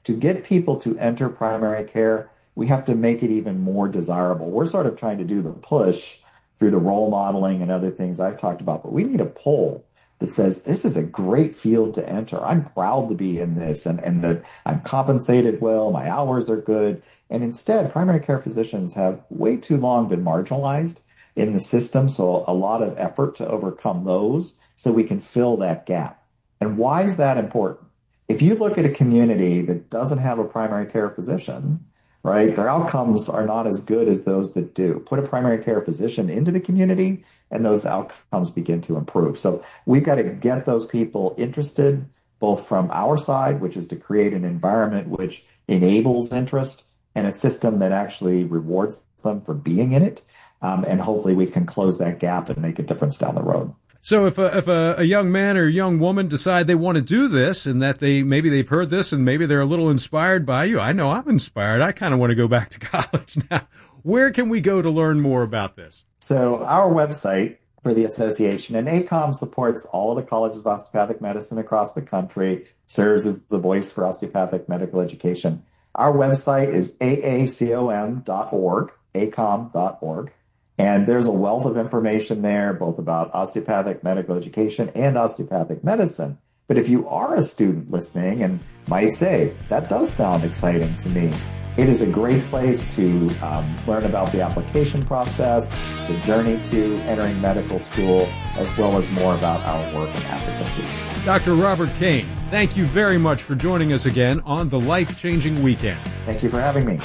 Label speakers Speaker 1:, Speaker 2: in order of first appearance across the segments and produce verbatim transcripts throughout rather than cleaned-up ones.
Speaker 1: to get people to enter primary care, we have to make it even more desirable. We're sort of trying to do the push through the role modeling and other things I've talked about, but we need a poll that says this is a great field to enter. I'm proud to be in this, and, and that I'm compensated well, my hours are good. And instead, primary care physicians have way too long been marginalized in the system, so a lot of effort to overcome those so we can fill that gap. And why is that important? If you look at a community that doesn't have a primary care physician, right, their outcomes are not as good as those that do. Put a primary care physician into the community, and those outcomes begin to improve. So we've got to get those people interested, both from our side, which is to create an environment which enables interest, and a system that actually rewards them for being in it. Um, and hopefully we can close that gap and make a difference down the road.
Speaker 2: So if a, if a, a young man or a young woman decide they want to do this, and that they maybe they've heard this and maybe they're a little inspired by you, I know I'm inspired. I kind of want to go back to college now. Where can we go to learn more about this?
Speaker 1: So our website for the association, and A C O M supports all of the colleges of osteopathic medicine across the country, serves as the voice for osteopathic medical education. Our website is A A C O M dot org, A C O M dot org. And there's a wealth of information there, both about osteopathic medical education and osteopathic medicine. But if you are a student listening and might say, that does sound exciting to me, it is a great place to um, learn about the application process, the journey to entering medical school, as well as more about our work and advocacy.
Speaker 2: Doctor Robert Kane, thank you very much for joining us again on the Life Changing Weekend.
Speaker 1: Thank you for having me.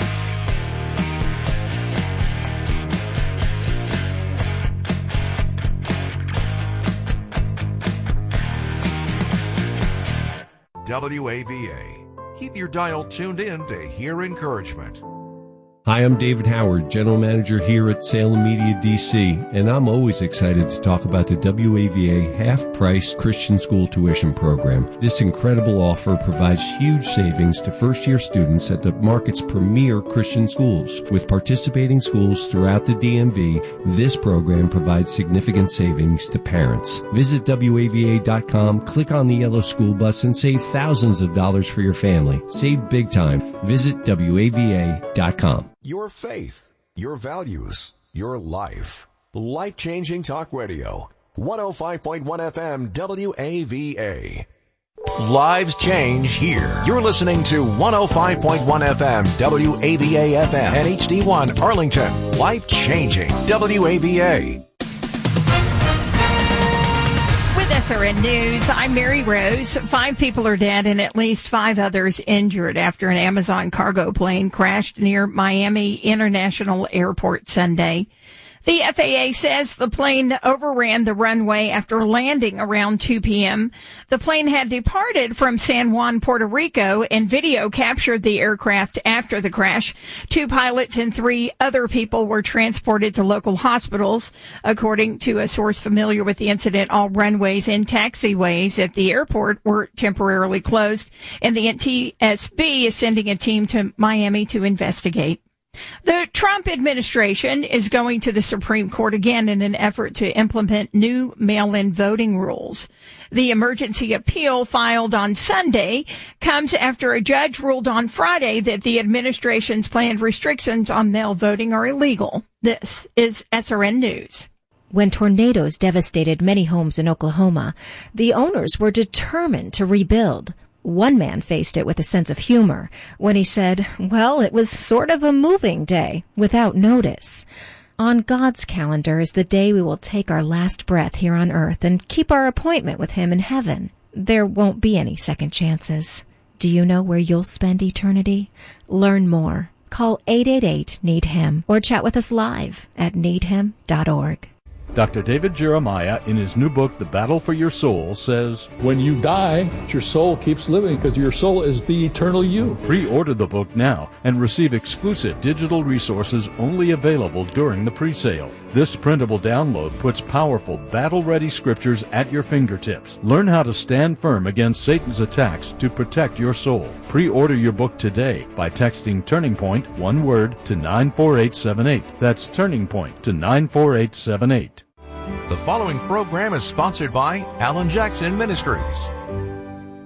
Speaker 3: W A V A. Keep your dial tuned in to hear encouragement.
Speaker 4: Hi, I'm David Howard, General Manager here at Salem Media D C, and I'm always excited to talk about the W A V A half-price Christian school tuition program. This incredible offer provides huge savings to first-year students at the market's premier Christian schools. With participating schools throughout the D M V, this program provides significant savings to parents. Visit W A V A dot com, click on the yellow school bus, and save thousands of dollars for your family. Save big time. Visit W A V A dot com.
Speaker 3: Your faith, your values, your life. Life-changing talk radio. one oh five point one F M W A V A. Lives change here. You're listening to one oh five point one F M W A V A F M and H D one Arlington. Life-changing W A V A.
Speaker 5: S R N News, I'm Mary Rose. Five people are dead and at least five others injured after an Amazon cargo plane crashed near Miami International Airport Sunday. The F A A says the plane overran the runway after landing around two p.m. The plane had departed from San Juan, Puerto Rico, and video captured the aircraft after the crash. Two pilots and three other people were transported to local hospitals. According to a source familiar with the incident, all runways and taxiways at the airport were temporarily closed, and the N T S B is sending a team to Miami to investigate. The Trump administration is going to the Supreme Court again in an effort to implement new mail-in voting rules. The emergency appeal filed on Sunday comes after a judge ruled on Friday that the administration's planned restrictions on mail voting are illegal. This is S R N News.
Speaker 6: When tornadoes devastated many homes in Oklahoma, the owners were determined to rebuild. One man faced it with a sense of humor when he said, well, it was sort of a moving day without notice. On God's calendar is the day we will take our last breath here on earth and keep our appointment with Him in heaven. There won't be any second chances. Do you know where you'll spend eternity? Learn more. Call eight eight eight, need him or chat with us live at need him dot org.
Speaker 7: Doctor David Jeremiah, in his new book, The Battle for Your Soul, says,
Speaker 8: when you die, your soul keeps living because your soul is the eternal you.
Speaker 7: Pre-order the book now and receive exclusive digital resources only available during the pre-sale. This printable download puts powerful, battle-ready scriptures at your fingertips. Learn how to stand firm against Satan's attacks to protect your soul. Pre-order your book today by texting Turning Point, one word, to nine four eight seven eight. That's Turning Point to nine four eight seven eight.
Speaker 3: The following program is sponsored by Alan Jackson Ministries.